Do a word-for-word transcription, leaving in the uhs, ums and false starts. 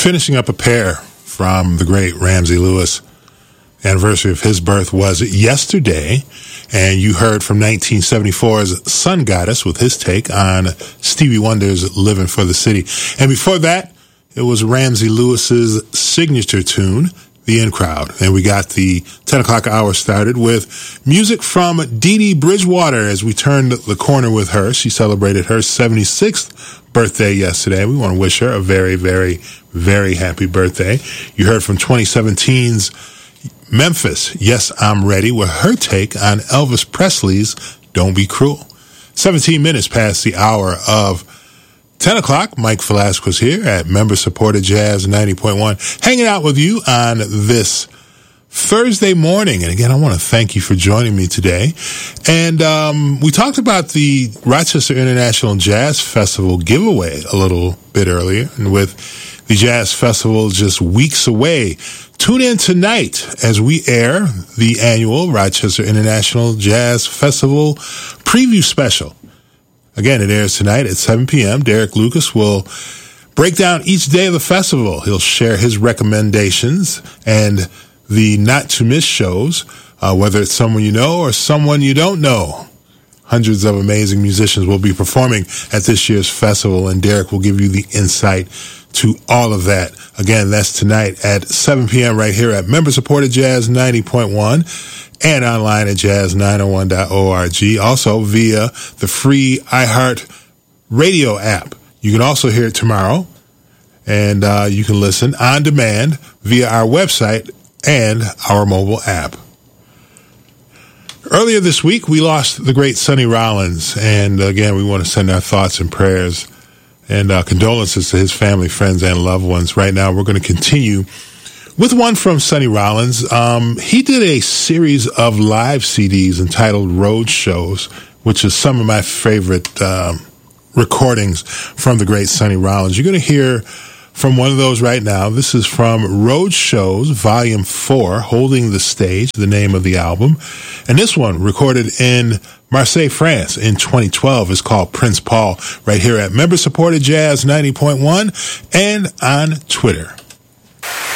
finishing up a pair from the great Ramsey Lewis. The anniversary of his birth was yesterday, and you heard from nineteen seventy-four's Sun Goddess with his take on Stevie Wonder's Living for the City. And before that, it was Ramsey Lewis's signature tune, The In Crowd. And we got the ten o'clock hour started with music from Dee Dee Bridgewater as we turned the corner with her. She celebrated her seventy-sixth birthday yesterday. We want to wish her a very, very, very happy birthday. You heard from twenty seventeen's Memphis, Yes, I'm Ready, with her take on Elvis Presley's Don't Be Cruel. seventeen minutes past the hour of ten o'clock. Mike Velasquez here at member-supported Jazz ninety point one, hanging out with you on this Thursday morning. And again, I want to thank you for joining me today. And um, we talked about the Rochester International Jazz Festival giveaway a little bit earlier. And with the Jazz Festival just weeks away, tune in tonight as we air the annual Rochester International Jazz Festival preview special. Again, it airs tonight at seven p.m. Derek Lucas will break down each day of the festival. He'll share his recommendations and the not-to-miss shows, uh, whether it's someone you know or someone you don't know. Hundreds of amazing musicians will be performing at this year's festival, and Derek will give you the insight to all of that. Again, that's tonight at seven p.m. right here at member-supported Jazz ninety point one and online at jazz nine oh one dot org. Also via the free iHeart Radio app. You can also hear it tomorrow, and uh, you can listen on demand via our website and our mobile app. Earlier this week, we lost the great Sonny Rollins, and again, we want to send our thoughts and prayers and uh, condolences to his family, friends, and loved ones. Right now, we're going to continue with one from Sonny Rollins. Um, he did a series of live C Ds entitled Road Shows, which is some of my favorite um, recordings from the great Sonny Rollins. You're going to hear from one of those right now. This is from Road Shows, Volume four, Holding the Stage, the name of the album. And this one, recorded in Marseille, France in twenty twelve, is called Prince Paul, right here at member-supported Jazz ninety point one and on Twitter.